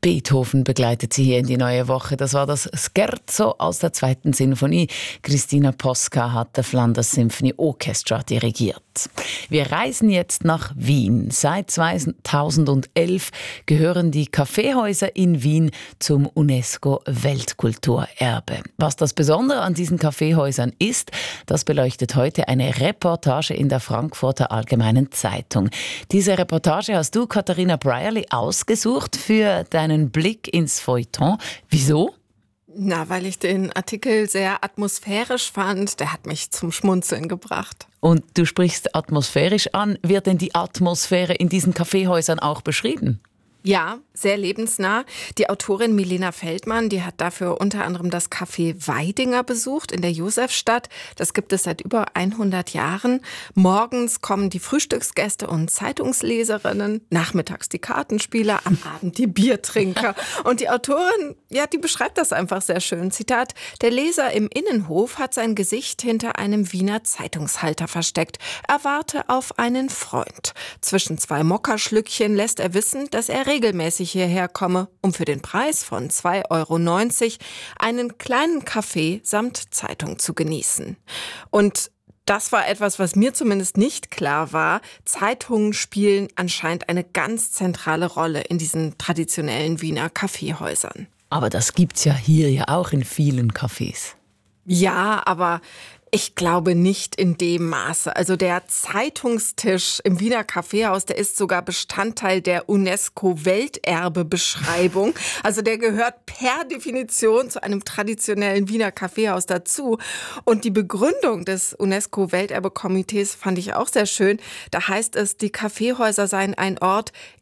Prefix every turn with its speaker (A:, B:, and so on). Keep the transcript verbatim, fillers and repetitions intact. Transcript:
A: Beethoven begleitet sie hier in die neue Woche. Das war das Scherzo aus der zweiten Sinfonie. Christina Posca hat der Flanders Symphony Orchestra dirigiert. Wir reisen jetzt nach Wien. Seit zweitausendelf gehören die Kaffeehäuser in Wien zum UNESCO-Weltkulturerbe. Was das Besondere an diesen Kaffeehäusern ist, das beleuchtet heute eine Reportage in der Frankfurter Allgemeinen Zeitung. Diese Reportage hast du, Katharina Brierley, ausgesucht für deinen Blick ins Feuilleton. Wieso?
B: Na, weil ich den Artikel sehr atmosphärisch fand. Der hat mich zum Schmunzeln gebracht.
A: Und du sprichst atmosphärisch an. Wird denn die Atmosphäre in diesen Kaffeehäusern auch beschrieben?
B: Ja, sehr lebensnah. Die Autorin Milena Feldmann, die hat dafür unter anderem das Café Weidinger besucht in der Josefstadt. Das gibt es seit über hundert Jahren. Morgens kommen die Frühstücksgäste und Zeitungsleserinnen, nachmittags die Kartenspieler, am Abend die Biertrinker. Und die Autorin, ja, die beschreibt das einfach sehr schön. Zitat: Der Leser im Innenhof hat sein Gesicht hinter einem Wiener Zeitungshalter versteckt. Er warte auf einen Freund. Zwischen zwei Mokkaschlückchen lässt er wissen, dass er regelmäßig hierher komme, um für den Preis von zwei Euro neunzig einen kleinen Kaffee samt Zeitung zu genießen. Und das war etwas, was mir zumindest nicht klar war. Zeitungen spielen anscheinend eine ganz zentrale Rolle in diesen traditionellen Wiener Kaffeehäusern.
A: Aber das gibt's ja hier ja auch in vielen Cafés.
B: Ja, aber ich glaube nicht in dem Maße. Also der Zeitungstisch im Wiener Kaffeehaus, der ist sogar Bestandteil der UNESCO-Welterbe-Beschreibung. Also der gehört per Definition zu einem traditionellen Wiener Kaffeehaus dazu. Und die Begründung des UNESCO-Welterbe-Komitees fand ich auch sehr schön. Da heißt es, die Kaffeehäuser seien ein Ort,